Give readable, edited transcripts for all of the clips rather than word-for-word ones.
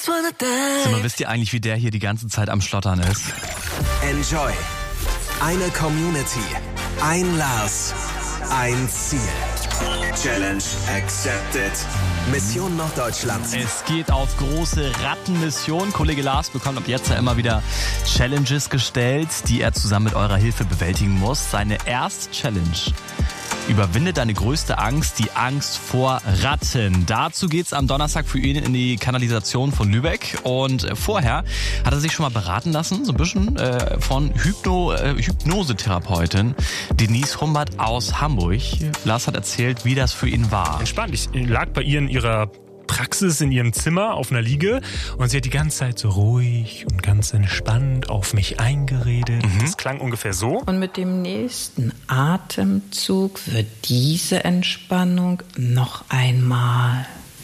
Sag mal, wisst ihr eigentlich, wie der hier die ganze Zeit am Schlottern ist? Enjoy. Eine Community. Ein Lars. Ein Ziel. Challenge accepted. Mission Norddeutschland. Es geht auf große Rattenmission. Kollege Lars bekommt ab jetzt ja immer wieder Challenges gestellt, die er zusammen mit eurer Hilfe bewältigen muss. Seine erste Challenge: Überwinde deine größte Angst, die Angst vor Ratten. Dazu geht's am Donnerstag für ihn in die Kanalisation von Lübeck. Und vorher hat er sich schon mal beraten lassen, so ein bisschen von Hypnosetherapeutin Denise Humbert aus Hamburg. Lars hat erzählt, wie das für ihn war. Entspannt. Ich lag bei ihr in ihrer Praxis in ihrem Zimmer auf einer Liege und sie hat die ganze Zeit so ruhig und ganz entspannt auf mich eingeredet. Das klang ungefähr so. Und mit dem nächsten Atemzug wird diese Entspannung noch einmal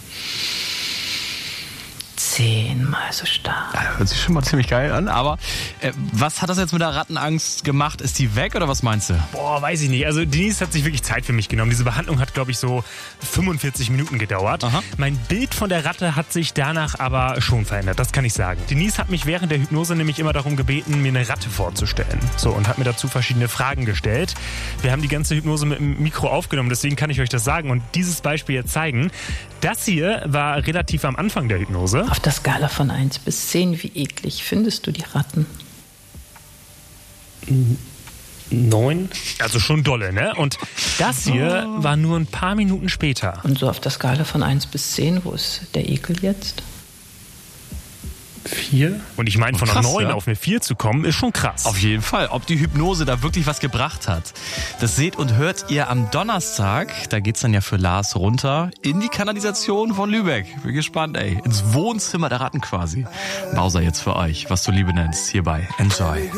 10-mal so stark. Ja, hört sich schon mal ziemlich geil an, aber was hat das jetzt mit der Rattenangst gemacht? Ist die weg oder was meinst du? Boah, weiß ich nicht. Also Denise hat sich wirklich Zeit für mich genommen. Diese Behandlung hat, glaube ich, so 45 Minuten gedauert. Aha. Mein Bild von der Ratte hat sich danach aber schon verändert, das kann ich sagen. Denise hat mich während der Hypnose nämlich immer darum gebeten, mir eine Ratte vorzustellen. So, und hat mir dazu verschiedene Fragen gestellt. Wir haben die ganze Hypnose mit dem Mikro aufgenommen, deswegen kann ich euch das sagen und dieses Beispiel jetzt zeigen. Das hier war relativ am Anfang der Hypnose. Auf der Skala von 1 bis 10, wie eklig findest du die Ratten? 9. Also schon dolle, ne? Und das hier war nur ein paar Minuten später. Und so auf der Skala von 1 bis 10, wo ist der Ekel jetzt? 4. Und ich meine, von einer Krass, 9 ja? auf eine 4 zu kommen, ist schon krass. Auf jeden Fall. Ob die Hypnose da wirklich was gebracht hat, das seht und hört ihr am Donnerstag. Da geht's dann ja für Lars runter in die Kanalisation von Lübeck. Bin gespannt, ey. Ins Wohnzimmer der Ratten quasi. Bowser jetzt für euch, was du Liebe nennst, hierbei. Enjoy.